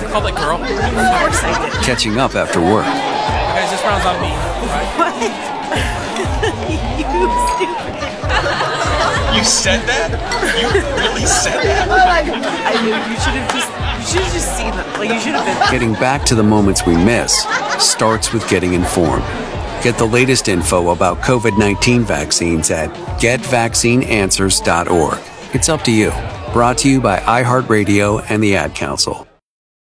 called that girl? Of course I did. Catching up after work. Guys, this round's on me. Right? What? You stupid. You said that? You really said that? I knew you should have just seen them. Like, you should have been. Getting back to the moments we miss starts with getting informed. Get the latest info about COVID-19 vaccines at getvaccineanswers.org. It's up to you. Brought to you by iHeartRadio and the Ad Council.